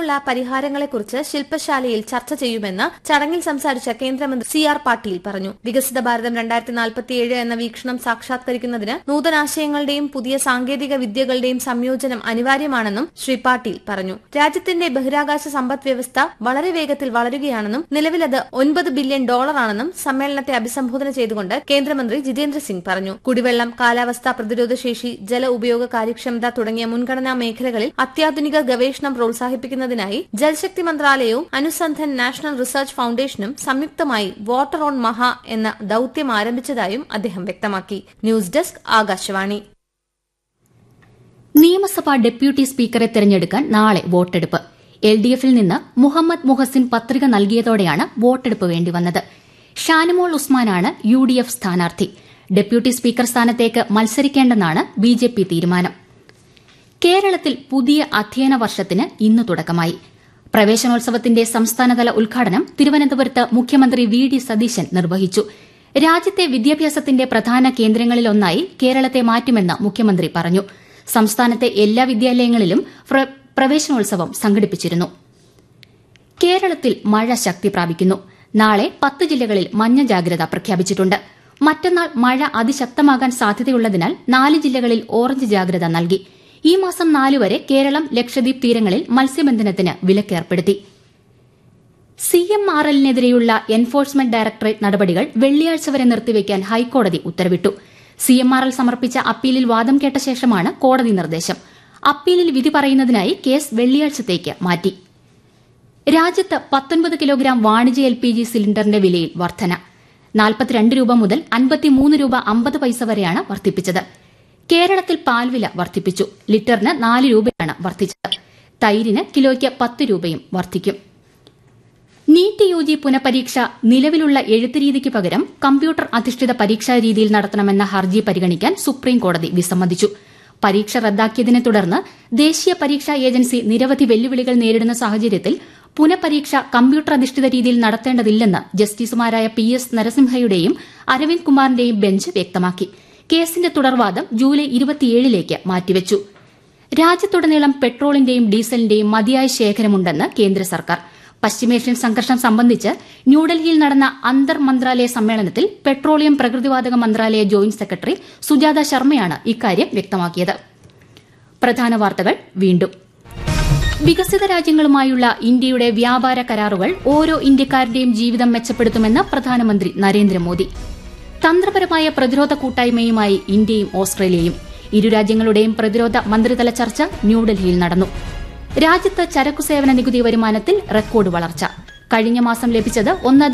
ഇതിനുള്ള പരിഹാരങ്ങളെക്കുറിച്ച് ശില്പശാലയിൽ ചർച്ച ചെയ്യുമെന്ന് ചടങ്ങിൽ സംസാരിച്ച കേന്ദ്രമന്ത്രി CR പാട്ടീൽ പറഞ്ഞു. വികസിത ഭാരതം 2047 എന്ന വീക്ഷണം സാക്ഷാത്കരിക്കുന്നതിന് നൂതനാശയങ്ങളുടെയും പുതിയ സാങ്കേതിക വിദ്യകളുടെയും സംയോജനം അനിവാര്യമാണെന്നും ശ്രീ പാട്ടീൽ പറഞ്ഞു. രാജ്യത്തിന്റെ ബഹിരാകാശ സമ്പദ് വ്യവസ്ഥ വളരെ വേഗത്തിൽ വളരുകയാണെന്നും നിലവിലത് $9 ബില്യൺ ആണെന്നും സമ്മേളനത്തെ അഭിസംബോധന ചെയ്തുകൊണ്ട് കേന്ദ്രമന്ത്രി ജിതേന്ദ്ര സിംഗ് പറഞ്ഞു. കുടിവെള്ളം, കാലാവസ്ഥാ പ്രതിരോധശേഷി, ജല ഉപയോഗ കാര്യക്ഷമത തുടങ്ങിയ മുൻഗണനാ മേഖലകളിൽ അത്യാധുനിക ഗവേഷണം പ്രോത്സാഹിപ്പിക്കുന്നതിനായി ജൽശക്തി മന്ത്രാലയവും അനുസന്ധൻ നാഷണൽ റിസർച്ച് ഫൌണ്ടേഷനും സംയുക്തമായി വാട്ടർ ഓൺ മഹ എന്ന ദൌത്യം ആരംഭിച്ചതായും അദ്ദേഹം വ്യക്തമാക്കി. News desk, Akashvani. നിയമസഭാ ഡെപ്യൂട്ടി സ്പീക്കറെ തെരഞ്ഞെടുക്കാൻ നാളെ വോട്ടെടുപ്പ്. LDF-ൽ നിന്ന് മുഹമ്മദ് മുഹസിൻ പത്രിക നൽകിയതോടെയാണ് വോട്ടെടുപ്പ് വേണ്ടിവന്നത്. ഷാനിമോൾ ഉസ്മാനാണ് UDF സ്ഥാനാർത്ഥി. ഡെപ്യൂട്ടി സ്പീക്കർ സ്ഥാനത്തേക്ക് മത്സരിക്കേണ്ടെന്നാണ് BJP തീരുമാനം. കേരളത്തിൽ പുതിയ അധ്യയന വർഷത്തിന് ഇന്ന് തുടക്കമായി. പ്രവേശനോത്സവത്തിന്റെ സംസ്ഥാനതല ഉദ്ഘാടനം തിരുവനന്തപുരത്ത് മുഖ്യമന്ത്രി VD സതീശൻ നിർവഹിച്ചു. രാജ്യത്തെ വിദ്യാഭ്യാസത്തിന്റെ പ്രധാന കേന്ദ്രങ്ങളിലൊന്നായി കേരളത്തെ മാറ്റുമെന്ന് മുഖ്യമന്ത്രി പറഞ്ഞു. സംസ്ഥാനത്തെ എല്ലാ വിദ്യാലയങ്ങളിലും പ്രവേശനോത്സവം സംഘടിപ്പിച്ചിരുന്നു. കേരളത്തിൽ മഴ ശക്തി പ്രാപിക്കുന്നു. നാളെ 10 ജില്ലകളിൽ മഞ്ഞ ജാഗ്രത പ്രഖ്യാപിച്ചിട്ടുണ്ട്. മറ്റന്നാൾ മഴ അതിശക്തമാകാൻ സാധ്യതയുള്ളതിനാൽ 4 ജില്ലകളിൽ ഓറഞ്ച് ജാഗ്രത നൽകി. ഈ മാസം 4 വരെ കേരളം, ലക്ഷദ്വീപ് തീരങ്ങളിൽ മത്സ്യബന്ധനത്തിന് വിലക്കേർപ്പെടുത്തി. CMRL-നെതിരെയുള്ള എൻഫോഴ്സ്മെന്റ് ഡയറക്ടറേറ്റ് നടപടികൾ വെള്ളിയാഴ്ച വരെ നിർത്തിവെക്കാൻ ഹൈക്കോടതി ഉത്തരവിട്ടു. CMRL സമർപ്പിച്ച അപ്പീലിൽ വാദം കേട്ട ശേഷമാണ് കോടതി നിർദ്ദേശം. അപ്പീലിൽ വിധി പറയുന്നതിനായി കേസ് വെള്ളിയാഴ്ചത്തേക്ക് മാറ്റി. രാജ്യത്ത് 19 കിലോഗ്രാം വാണിജ്യ LPG സിലിണ്ടറിന്റെ വിലയിൽ വർധന. 42 രൂപ മുതൽ 53 രൂപ 50 പൈസ വരെയാണ് വർദ്ധിപ്പിച്ചത്. കേരളത്തിൽ പാൽവില വർദ്ധിപ്പിച്ചു. ലിറ്ററിന് 4 രൂപയാണ് വർദ്ധിച്ചത്. തൈരിന് കിലോയ്ക്ക് 10 രൂപയും വർദ്ധിക്കും. നീറ്റ് UG പുനഃപരീക്ഷ നിലവിലുള്ള എഴുത്ത് രീതിക്ക് പകരം കമ്പ്യൂട്ടർ അധിഷ്ഠിത പരീക്ഷാ രീതിയിൽ നടത്തണമെന്ന ഹർജി പരിഗണിക്കാൻ സുപ്രീംകോടതി വിസമ്മതിച്ചു. പരീക്ഷ റദ്ദാക്കിയതിനെ തുടർന്ന് ദേശീയ പരീക്ഷാ ഏജൻസി നിരവധി വെല്ലുവിളികൾ നേരിടുന്ന സാഹചര്യത്തിൽ പുനഃപരീക്ഷ കമ്പ്യൂട്ടർ അധിഷ്ഠിത രീതിയിൽ നടത്തേണ്ടതില്ലെന്ന് ജസ്റ്റിസുമാരായ PS നരസിംഹയുടെയും അരവിന്ദ് കുമാറിന്റെയും ബെഞ്ച് വ്യക്തമാക്കി. കേസിന്റെ തുടർവാദം ജൂലൈ 27ലേക്ക് മാറ്റിവച്ചു. രാജ്യത്തുടനീളം പെട്രോളിന്റെയും ഡീസലിന്റെയും മതിയായ ശേഖരമുണ്ടെന്ന് കേന്ദ്ര സർക്കാർ. പശ്ചിമേഷ്യൻ സംഘർഷം സംബന്ധിച്ച് ന്യൂഡൽഹിയിൽ നടന്ന അന്തർ മന്ത്രാലയ സമ്മേളനത്തിൽ പെട്രോളിയം പ്രകൃതിവാതക മന്ത്രാലയ ജോയിന്റ് സെക്രട്ടറി സുജാത ശർമ്മയാണ് ഇക്കാര്യം വ്യക്തമാക്കിയത്. പ്രധാന വാർത്തകൾ വീണ്ടും. വികസിത രാജ്യങ്ങളുമായുള്ള ഇന്ത്യയുടെ വ്യാപാര കരാറുകൾ ഓരോ ഇന്ത്യക്കാരന്റെയും ജീവിതം മെച്ചപ്പെടുത്തുമെന്ന് പ്രധാനമന്ത്രി നരേന്ദ്രമോദി. തന്ത്രപരമായ പ്രതിരോധ കൂട്ടായ്മയുമായി ഇന്ത്യയും ഓസ്ട്രേലിയയും. ഇരു രാജ്യങ്ങളുടെയും പ്രതിരോധ മന്ത്രിതല ചർച്ച ന്യൂഡൽഹിയിൽ നടന്നു. രാജ്യത്ത് ചരക്കുസേവന നികുതി വരുമാനത്തിൽ റെക്കോർഡ് വളർച്ച. കഴിഞ്ഞ മാസം ലഭിച്ചത്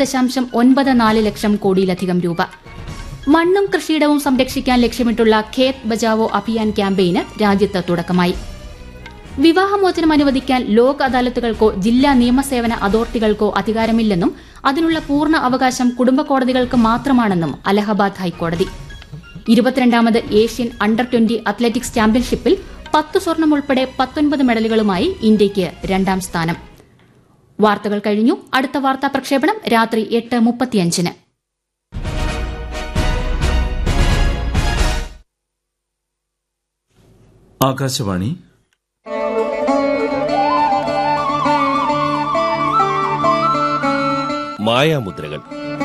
1.94 ലക്ഷം കോടിയിലധികം രൂപ. മണ്ണും കൃഷിയിടവും സംരക്ഷിക്കാൻ ലക്ഷ്യമിട്ടുള്ള ഖേത് ബചാവോ അഭിയാൻ ക്യാമ്പയിന് രാജ്യത്ത് തുടക്കമായി. വിവാഹമോചനം അനുവദിക്കാൻ ലോക് അദാലത്തുകൾക്കോ ജില്ലാ നിയമസേവന അതോറിറ്റികൾക്കോ അധികാരമില്ലെന്നും അതിനുള്ള പൂർണ്ണ അവകാശം കുടുംബ കോടതികൾക്ക് മാത്രമാണെന്നും അലഹബാദ് ഹൈക്കോടതി. 22ാമത് ഏഷ്യൻ അണ്ടർ 20 അത്ലറ്റിക്സ് ചാമ്പ്യൻഷിപ്പിൽ 10 സ്വർണം ഉൾപ്പെടെ 19 മെഡലുകളുമായി ഇന്ത്യയ്ക്ക് 2ാം സ്ഥാനം. വാർത്തകൾ കഴിഞ്ഞു. അടുത്ത വാർത്താ പ്രക്ഷേപണം രാത്രി 8:35. ആകാശവാണി. മായാമുദ്രകൾ.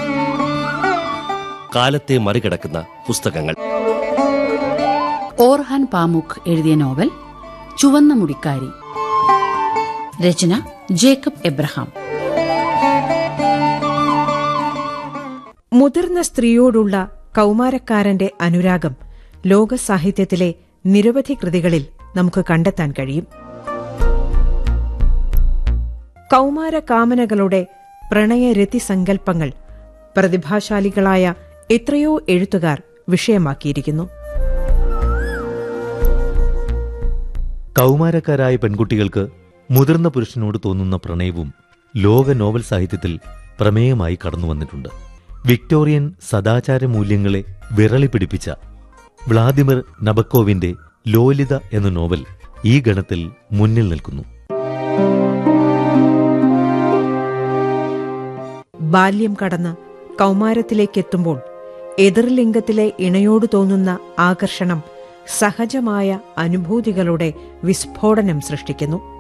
കാലത്തെ മറികടക്കുന്ന പുസ്തകങ്ങൾ. ഓർഹാൻ പാമുക്ക് എഴുതിയ നോവൽ ചുവന്ന മുടിക്കാരി. രചന ജേക്കബ് എബ്രഹാം. മുതിർന്ന സ്ത്രീയോടുള്ള കൌമാരക്കാരന്റെ അനുരാഗം ലോക സാഹിത്യത്തിലെ നിരവധി കൃതികളിൽ നമുക്ക് കണ്ടെത്താൻ കഴിയും. കൌമാര കാമനകളുടെ പ്രണയരതിസങ്കല്പങ്ങൾ പ്രതിഭാശാലികളായ എത്രയോ എഴുത്തുകാർ വിഷയമാക്കിയിരിക്കുന്നു. കൌമാരക്കാരായ പെൺകുട്ടികൾക്ക് മുതിർന്ന പുരുഷനോട് തോന്നുന്ന പ്രണയവും ലോക നോവൽ സാഹിത്യത്തിൽ പ്രമേയമായി കടന്നുവന്നിട്ടുണ്ട്. വിക്ടോറിയൻ സദാചാര മൂല്യങ്ങളെ വിരളി പിടിപ്പിച്ച വ്ളാദിമിർ നബക്കോവിന്റെ ലോലിത എന്ന നോവൽ ഈ ഗണത്തിൽ മുന്നിൽ നിൽക്കുന്നു. ബാല്യം കടന്ന് കൌമാരത്തിലേക്കെത്തുമ്പോൾ എതിർലിംഗത്തിലെ ഇണയോട് തോന്നുന്ന ആകർഷണം സഹജമായ അനുഭൂതികളുടെ വിസ്ഫോടനം സൃഷ്ടിക്കുന്നു.